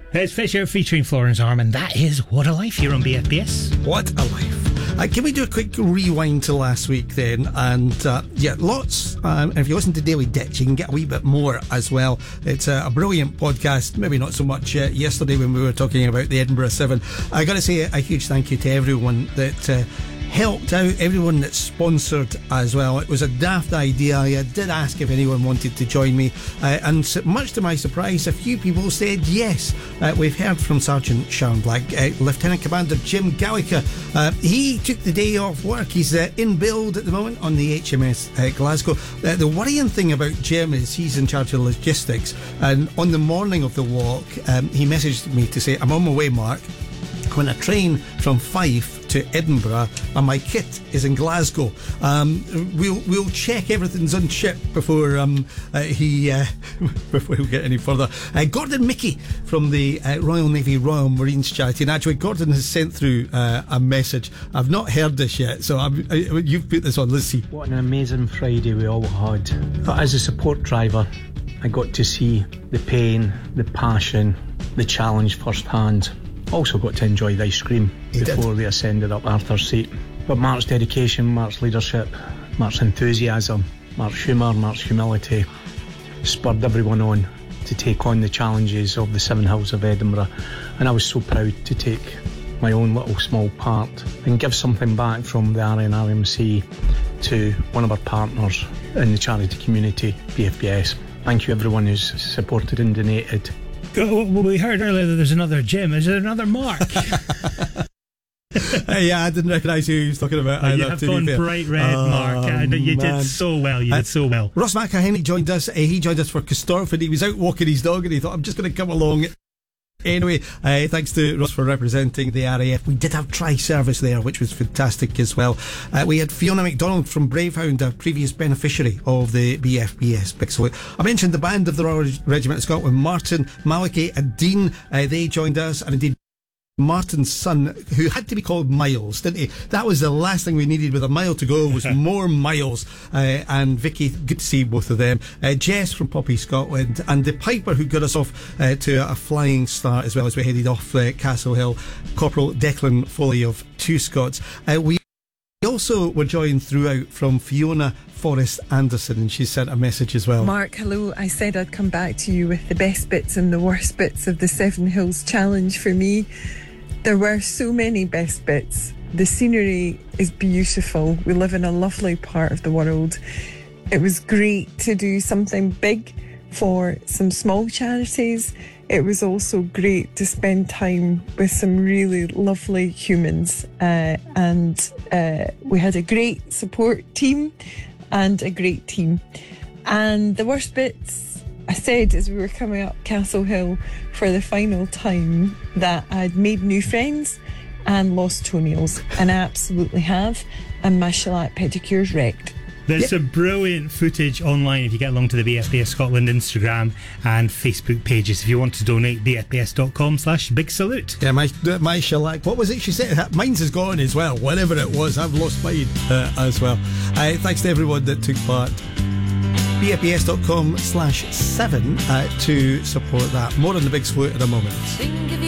It's Fisher featuring Florence Arm, that is What a Life here on BFBS. What a life. Can we do a quick rewind to last week then? And lots. And if you listen to Daily Ditch, you can get a wee bit more as well. It's a brilliant podcast. Maybe not so much yesterday when we were talking about the Edinburgh 7. I got to say a huge thank you to everyone that helped out, everyone that sponsored as well. It was a daft idea. I did ask if anyone wanted to join me, and much to my surprise, a few people said yes. We've heard from Sergeant Sharon Black, Lieutenant Commander Jim Gallagher. He took the day off work. He's in build at the moment on the HMS Glasgow. The worrying thing about Jim is he's in charge of logistics, and on the morning of the walk, he messaged me to say, I'm on my way, Mark. When I train from Fife to Edinburgh and my kit is in Glasgow, we'll check everything's on ship before before we get any further. Gordon Mickey from the Royal Navy Royal Marines charity, and actually Gordon has sent through a message. I've not heard this yet, so you've put this on. Let's see. What an amazing Friday we all had. But as a support driver, I got to see the pain, the passion, the challenge firsthand. Also got to enjoy the ice cream before we ascended up Arthur's Seat. But Mark's dedication, Mark's leadership, Mark's enthusiasm, Mark's humour, Mark's humility spurred everyone on to take on the challenges of the Seven Hills of Edinburgh. And I was so proud to take my own little small part and give something back from the RNRMC to one of our partners in the charity community, BFBS. Thank you everyone who's supported and donated. Well, we heard earlier that there's another Jim. Is there another Mark? Yeah, I didn't recognise who he was talking about. You have gone bright red, Mark. You did so well. You did so well. Ross McElhenney joined us. He joined us for Castorf, and he was out walking his dog, and he thought, I'm just going to come along. Anyway, thanks to Ross for representing the RAF. We did have tri-service there, which was fantastic as well. We had Fiona MacDonald from Bravehound, a previous beneficiary of the BFBS Big Salute. I mentioned the band of the Royal Regiment of Scotland, Martin, Malachy and Dean. They joined us, and indeed Martin's son, who had to be called Miles, didn't he? That was the last thing we needed. With a mile to go was more Miles. And Vicky, good to see both of them. Jess from Poppy Scotland, and the Piper who got us off to a flying start as well as we headed off Castle Hill, Corporal Declan Foley of Two Scots. We also were joined throughout from Fiona Forrest Anderson, and she sent a message as well. Mark, hello. I said I'd come back to you with the best bits and the worst bits of the Seven Hills Challenge for me. There were so many best bits. The scenery is beautiful. We live in a lovely part of the world. It was great to do something big for some small charities. It was also great to spend time with some really lovely humans. And we had a great support team and a great team. And the worst bits, I said as we were coming up Castle Hill for the final time, that I'd made new friends and lost toenails, and I absolutely have, and my shellac pedicure's wrecked. There's some brilliant footage online if you get along to the BFBS Scotland Instagram and Facebook pages if you want to donate. BFBS.com/big salute. Yeah, my shellac, what was it she said? Mine's is gone as well, whatever it was. I've lost mine as well. Thanks to everyone that took part. BFBS.com/7 to support that. More on the Big Salute in a moment.